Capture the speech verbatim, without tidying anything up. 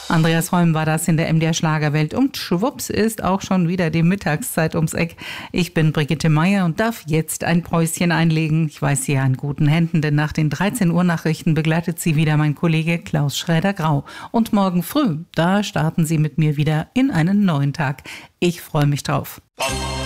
Andreas Holm war das in der M D R Schlagerwelt und schwupps ist auch schon wieder die Mittagszeit ums Eck. Ich bin Brigitte Meier und darf jetzt ein Päuschen einlegen. Ich weiß sie ja in guten Händen, denn nach den dreizehn Uhr Nachrichten begleitet sie wieder mein Kollege Klaus Schräder-Grau. Und morgen früh, da starten sie mit mir wieder in einen neuen Tag. Ich freue mich drauf.